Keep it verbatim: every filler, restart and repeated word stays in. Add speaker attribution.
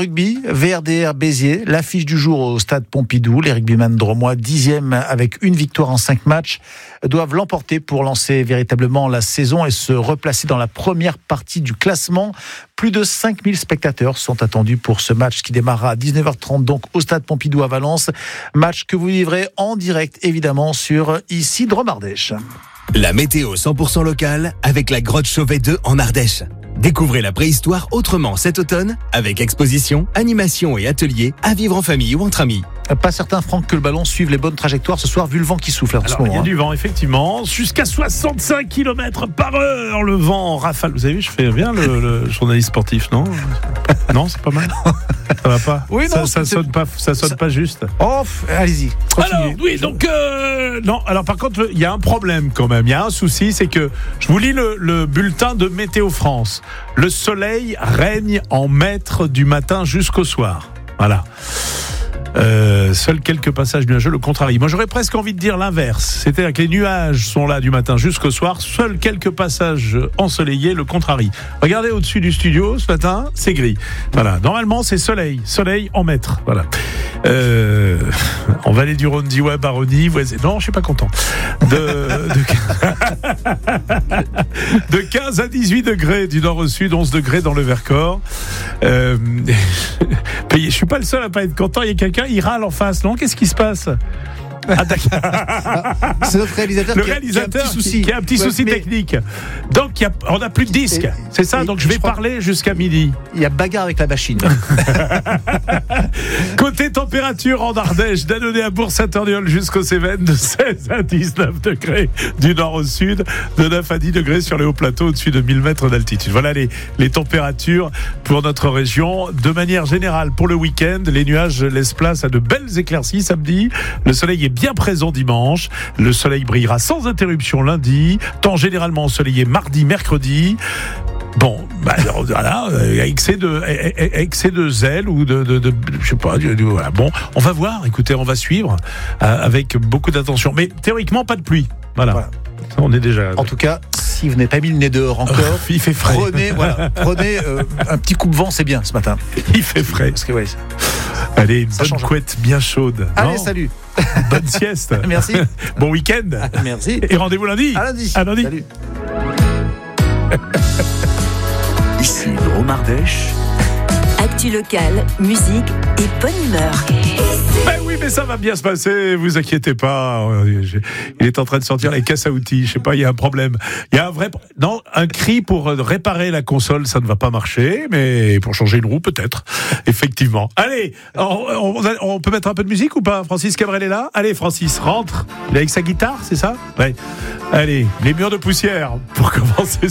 Speaker 1: rugby, V R D R Béziers, l'affiche du jour au stade Pompidou. Les rugbymen drômois, dixième avec une victoire en cinq matchs, doivent l'emporter pour lancer véritablement la saison et se replacer dans la première partie du classement. Plus de cinq mille spectateurs sont attendus pour ce match qui démarrera à dix-neuf heures trente donc au stade Pompidou à Valence. Match que vous vivrez en direct évidemment sur ici Drôme Ardèche.
Speaker 2: La météo cent pour cent locale avec la grotte Chauvet deux en Ardèche. Découvrez la préhistoire autrement cet automne avec exposition, animation et ateliers à vivre en famille ou entre amis.
Speaker 1: Pas certain, Franck, que le ballon suive les bonnes trajectoires ce soir, vu le vent qui souffle en
Speaker 3: Alors,
Speaker 1: ce moment.
Speaker 3: il y a
Speaker 1: hein.
Speaker 3: du vent, effectivement, jusqu'à soixante-cinq kilomètres par heure, le vent en rafale. Vous avez vu, je fais bien le, le journaliste sportif, non ? Non, c'est pas mal. Ça va pas.
Speaker 1: Oui, non,
Speaker 3: ça, ça sonne pas, ça sonne
Speaker 1: ça...
Speaker 3: pas juste.
Speaker 1: Oh, allez-y. Continuez.
Speaker 3: Alors, oui, donc euh, non. Alors, par contre, il y a un problème quand même. Il y a un souci, c'est que je vous lis le, le bulletin de Météo France. Le soleil règne en maître du matin jusqu'au soir. Voilà. Euh, seuls quelques passages nuageux le contrarient. Moi j'aurais presque envie de dire l'inverse, c'est-à-dire que les nuages sont là du matin jusqu'au soir, seuls quelques passages ensoleillés le contrarient. Regardez au-dessus du studio ce matin, c'est gris. Voilà, normalement c'est soleil, soleil en maître. Voilà. Euh, en vallée du Rhône dit ouais Baronnie, voisin. Non, je suis pas content. De, de, de quinze à dix-huit degrés du nord au sud, onze degrés dans le Vercors. Euh, je suis pas le seul à pas être content. Il y a quelqu'un, il râle en face, non ? Qu'est-ce qui se passe ? Ah,
Speaker 1: c'est notre réalisateur,
Speaker 3: le
Speaker 1: qui, a,
Speaker 3: réalisateur
Speaker 1: qui a un petit souci,
Speaker 3: qui a un petit
Speaker 1: ouais,
Speaker 3: souci
Speaker 1: mais...
Speaker 3: technique. Donc il y a, on n'a plus de disque,
Speaker 1: et,
Speaker 3: c'est ça.
Speaker 1: et,
Speaker 3: donc je vais
Speaker 1: je
Speaker 3: parler jusqu'à midi.
Speaker 1: Il y a bagarre avec la machine.
Speaker 3: Côté température en Ardèche, d'Annonay à Bourg-Saint-Orniol jusqu'aux Cévennes, de seize à dix-neuf degrés du nord au sud, de neuf à dix degrés sur les hauts plateaux au-dessus de mille mètres d'altitude. Voilà les, les températures pour notre région. De manière générale, pour le week-end, les nuages laissent place à de belles éclaircies samedi. Le soleil est bien présent dimanche. Le soleil brillera sans interruption lundi. Temps généralement ensoleillé mardi, mercredi. Bon, bah, alors, voilà, excès de, excès de zèle ou de, de, de je sais pas, de, de, voilà. Bon, on va voir, écoutez, on va suivre euh, avec beaucoup d'attention. Mais théoriquement, pas de pluie. Voilà. voilà. Ça, on est déjà.
Speaker 1: En tout cas, si vous n'avez pas mis le nez dehors encore,
Speaker 3: il fait frais.
Speaker 1: Prenez, voilà, prenez euh, un petit coup-de-vent, c'est bien ce matin.
Speaker 3: Il fait frais.
Speaker 1: Parce que ouais.
Speaker 3: Allez, une
Speaker 1: ça
Speaker 3: bonne
Speaker 1: change.
Speaker 3: couette bien chaude.
Speaker 1: Allez,
Speaker 3: non
Speaker 1: salut.
Speaker 3: Bonne sieste.
Speaker 1: Merci.
Speaker 3: Bon week-end.
Speaker 1: Merci.
Speaker 3: Et rendez-vous lundi.
Speaker 1: À lundi.
Speaker 3: À lundi.
Speaker 1: Salut.
Speaker 4: Ici Drôme Ardèche.
Speaker 5: Actu locale, musique et bonne humeur.
Speaker 3: Ben oui, mais ça va bien se passer, vous inquiétez pas. Il est en train de sortir les caisses à outils, je sais pas, il y a un problème. Il y a un vrai... Non, un cri pour réparer la console, ça ne va pas marcher, mais pour changer une roue, peut-être. Effectivement. Allez, on, on, on peut mettre un peu de musique ou pas ? Francis Cabrel est là ? Allez, Francis, rentre. Il est avec sa guitare, c'est ça ? Ouais. Allez, les murs de poussière, pour commencer